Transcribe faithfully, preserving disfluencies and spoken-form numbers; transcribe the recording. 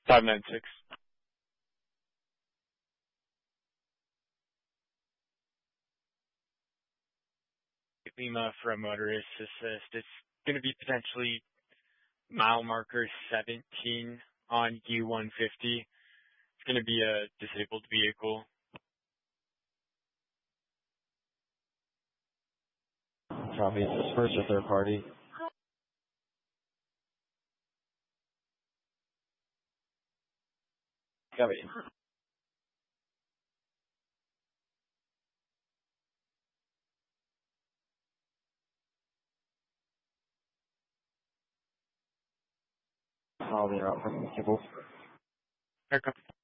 five nine six. Lima from Motorist Assist. It's going to be potentially mile marker seventeen on U one fifty. It's going to be a disabled vehicle. Copy. Is this first or third party? Copy. I'll be out from Kibble. Okay.